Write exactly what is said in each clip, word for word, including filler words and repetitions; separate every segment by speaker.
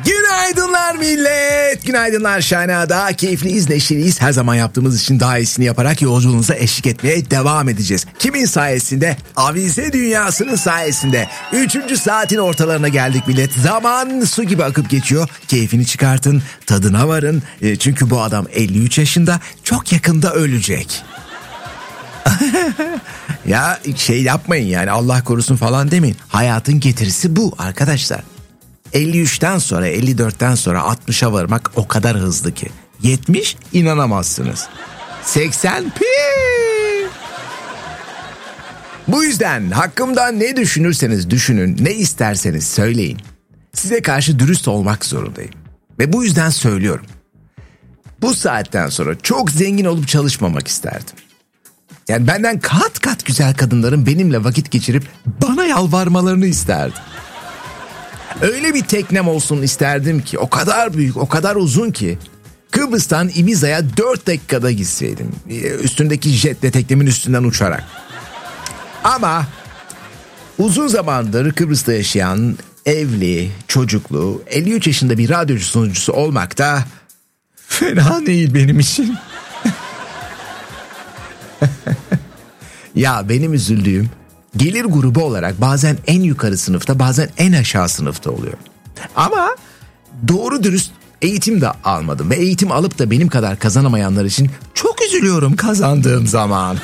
Speaker 1: Günaydınlar millet. Günaydınlar Şahina'da. Keyifliyiz, neşeliyiz. Her zaman yaptığımız için daha iyisini yaparak yolculuğunuza eşlik etmeye devam edeceğiz. Kimin sayesinde? Avize dünyasının sayesinde. Üçüncü saatin ortalarına geldik millet. Zaman su gibi akıp geçiyor. Keyfini çıkartın, tadına varın. E, çünkü bu adam elli üç yaşında, çok yakında ölecek. Ya şey yapmayın yani, Allah korusun falan demeyin. Hayatın getirisi bu arkadaşlar. elli üçten sonra, elli dörtten sonra altmışa varmak o kadar hızlı ki. yetmiş inanamazsınız. seksen pi. Bu yüzden hakkımda ne düşünürseniz düşünün, ne isterseniz söyleyin. Size karşı dürüst olmak zorundayım. Ve bu yüzden söylüyorum. Bu saatten sonra çok zengin olup çalışmamak isterdim. Yani benden kat kat güzel kadınların benimle vakit geçirip bana yalvarmalarını isterdim. Öyle bir teknem olsun isterdim ki, o kadar büyük, o kadar uzun ki Kıbrıs'tan Ibiza'ya dört dakikada gitseydim. Üstündeki jetle teknemin üstünden uçarak. Ama uzun zamandır Kıbrıs'ta yaşayan, evli, çocuklu, elli üç yaşında bir radyocu sunucusu olmak da fena değil benim için. Ya benim üzüldüğüm, gelir grubu olarak bazen en yukarı sınıfta, bazen en aşağı sınıfta oluyor. Ama doğru dürüst eğitim de almadım ve eğitim alıp da benim kadar kazanamayanlar için çok üzülüyorum kazandığım zaman.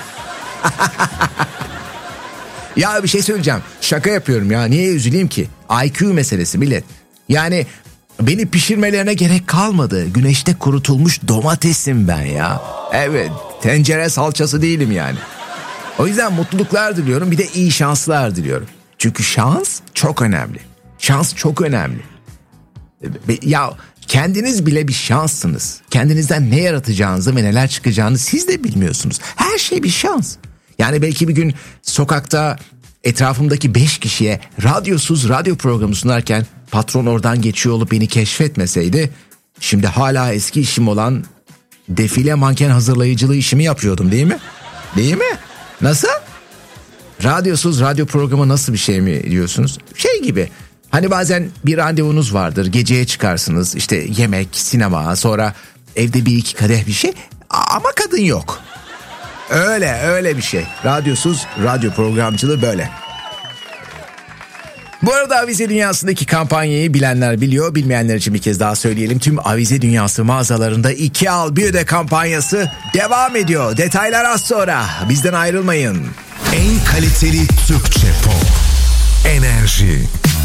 Speaker 1: Ya bir şey söyleyeceğim, şaka yapıyorum ya, niye üzüleyim ki? I Q meselesi millet. Yani beni pişirmelerine gerek kalmadı. Güneşte kurutulmuş domatesim ben ya. Evet, tencere salçası değilim yani. O yüzden mutluluklar diliyorum, bir de iyi şanslar diliyorum. Çünkü şans çok önemli. Şans çok önemli. Ya kendiniz bile bir şanssınız. Kendinizden ne yaratacağınızı ve neler çıkacağını siz de bilmiyorsunuz. Her şey bir şans. Yani belki bir gün sokakta etrafımdaki beş kişiye radyosuz radyo programı sunarken patron oradan geçiyor olup beni keşfetmeseydi, şimdi hala eski işim olan defile manken hazırlayıcılığı işimi yapıyordum, değil mi? Değil mi? Nasıl? Radyosuz radyo programı nasıl bir şey mi diyorsunuz? Şey gibi, hani bazen bir randevunuz vardır, geceye çıkarsınız, işte yemek, sinema, sonra evde bir iki kadeh bir şey ama kadın yok. Öyle öyle bir şey. Radyosuz radyo programcılığı böyle. Bu arada Avize Dünyası'ndaki kampanyayı bilenler biliyor, bilmeyenler için bir kez daha söyleyelim. Tüm Avize Dünyası mağazalarında iki al bir öde kampanyası devam ediyor. Detaylar az sonra. Bizden ayrılmayın.
Speaker 2: En kaliteli Türkçe pop. Enerji.